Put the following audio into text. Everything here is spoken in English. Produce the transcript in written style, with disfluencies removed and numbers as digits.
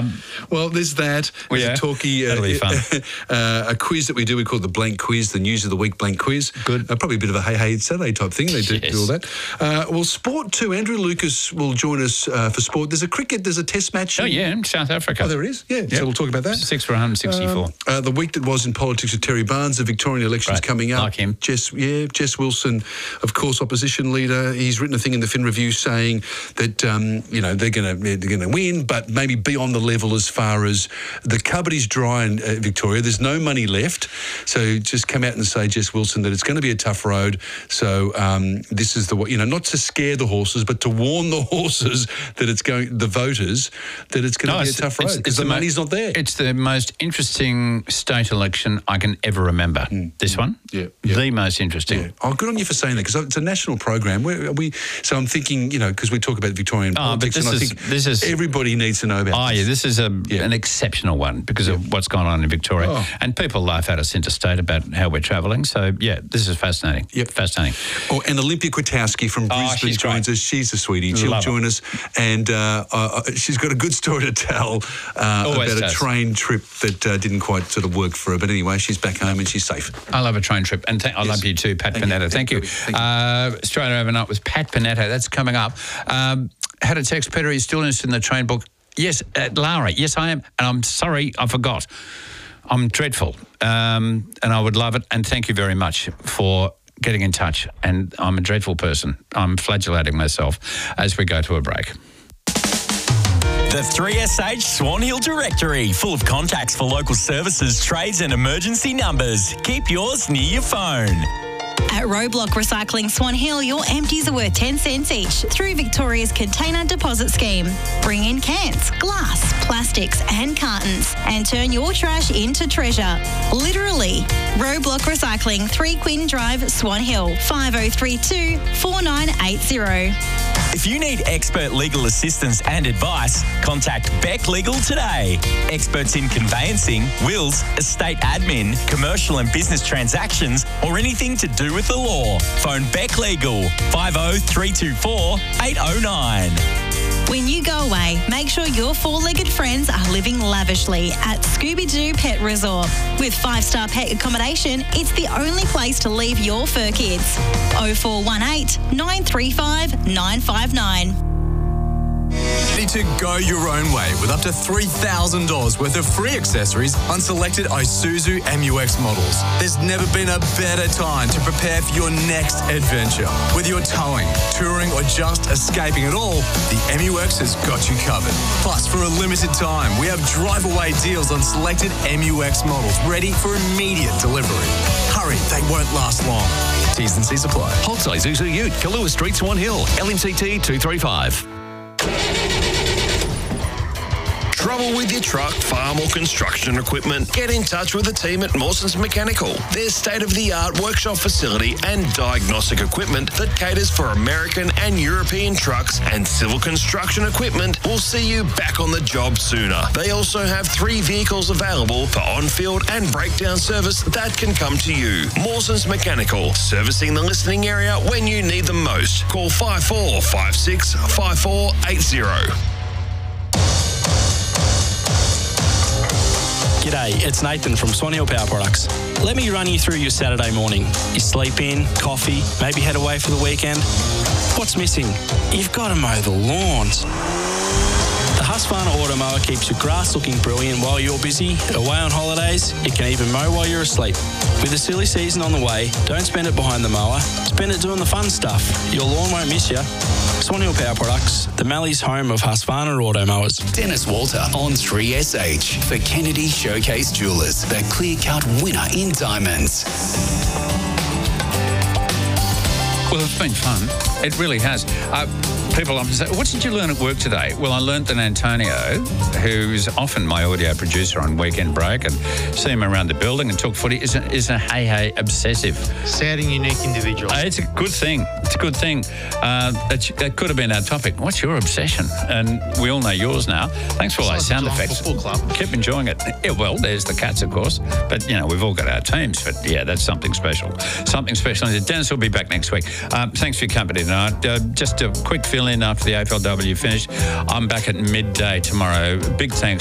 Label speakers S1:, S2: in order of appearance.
S1: Well, there's that. There's a talkie.
S2: That'll be fun.
S1: A quiz that we do. We call it the Blank Quiz, the News of the Week Blank Quiz.
S2: Good.
S1: Probably a bit of a Hey Saturday type thing. They do all that. Well, sport too. Andrew Lucas will join us for sport. There's a cricket. There's a test match.
S2: Oh, yeah, in South Africa.
S1: Oh, there is? Yeah. Yep. So we'll talk about that.
S2: 6 for 164.
S1: The week that was in politics with Terry Barnes, the Victorian election's coming up.
S2: Like him.
S1: Jess Wilson, of course, opposition leader. He's written a thing in the Fin Review saying that they're going to win, but maybe be on the level as far as the cupboard is dry in Victoria. There's no money left, so just come out and say, Jess Wilson, that it's going to be a tough road. So this is not to scare the horses, but to warn the horses that the voters, that it's going to be a tough road because the money's not there.
S2: It's the most interesting state election I can ever remember. This one, the most interesting.
S1: Yeah. Oh, good on you for saying that, because it's a national program. So I'm thinking, because we talk about Victorian politics, and I think everybody needs to know about this.
S2: This is an exceptional one because of what's gone on in Victoria. Oh. And people laugh at us interstate about how we're travelling. So, this is fascinating. Yep. Fascinating.
S1: Oh, and Olympia Kwiatkowski from Brisbane joins us. She's a sweetie. She'll join us. And she's got a good story to tell about a train trip that didn't quite sort of work for her. But anyway, she's back home and she's safe.
S2: I love a train trip. And I love you too, Pat Panetta. Thank you. Australia Overnight with Pat Panetta. That's coming up. Had a text, Peter, are you still interested in the train book? Yes, Lara. Yes, I am. And I'm sorry, I forgot. I'm dreadful. And I would love it. And thank you very much for getting in touch. And I'm a dreadful person. I'm flagellating myself as we go to a break.
S3: The 3SH Swan Hill Directory, full of contacts for local services, trades and emergency numbers. Keep yours near your phone.
S4: At Roadblock Recycling Swan Hill, your empties are worth 10 cents each through Victoria's Container Deposit Scheme. Bring in cans, glass, plastics and cartons and turn your trash into treasure. Literally. Roadblock Recycling, 3 Quinn Drive, Swan Hill, 5032 4980.
S3: If you need expert legal assistance and advice, contact Beck Legal today. Experts in conveyancing, wills, estate admin, commercial and business transactions, or anything to do with the law. Phone Beck Legal, 50 324 809.
S4: When you go away, make sure your 4-legged friends are living lavishly at Scooby-Doo Pet Resort. With 5-star pet accommodation, it's the only place to leave your fur kids. 0418 935 959.
S5: Ready to go your own way with up to $3,000 worth of free accessories on selected Isuzu MU-X models. There's never been a better time to prepare for your next adventure. Whether you're towing, touring, or just escaping it all, the MU-X has got you covered. Plus, for a limited time, we have drive-away deals on selected MU-X models ready for immediate delivery. Hurry, they won't last long. T's and C's apply.
S6: Holt's Isuzu Ute, Kailua Street, Swan Hill, LMCT 235.
S7: Trouble with your truck, farm or construction equipment? Get in touch with the team at Mawson's Mechanical. Their state-of-the-art workshop facility and diagnostic equipment that caters for American and European trucks and civil construction equipment will see you back on the job sooner. They also have 3 vehicles available for on-field and breakdown service that can come to you. Mawson's Mechanical, servicing the listening area when you need them most. Call 5456 5480.
S8: G'day, it's Nathan from Swan Hill Power Products. Let me run you through your Saturday morning. You sleep in, coffee, maybe head away for the weekend. What's missing? You've got to mow the lawns. The Husqvarna Automower keeps your grass looking brilliant while you're busy, away on holidays. It can even mow while you're asleep. With the silly season on the way, don't spend it behind the mower. Spend it doing the fun stuff. Your lawn won't miss you. Swan Hill Power Products, the Mallee's home of Husqvarna Automowers.
S9: Dennis Walter on 3SH for Kennedy Showcase Jewelers, the clear-cut winner in diamonds.
S2: Well, it's been fun. It really has. People often say, what did you learn at work today? Well, I learnt that Antonio, who's often my audio producer on Weekend Break, and see him around the building and talk footy, is a hey obsessive.
S10: Sad and unique individual.
S2: It's a good thing. It's a good thing. That could have been our topic. What's your obsession? And we all know yours now. Thanks for all those sound effects.
S10: Football club.
S2: Keep enjoying it. Yeah, well, there's the Cats, of course. But, we've all got our teams. But, yeah, that's something special. Something special. Dennis will be back next week. Thanks for your company tonight. Just a quick fill-in after the AFLW finish. I'm back at midday tomorrow. Big thanks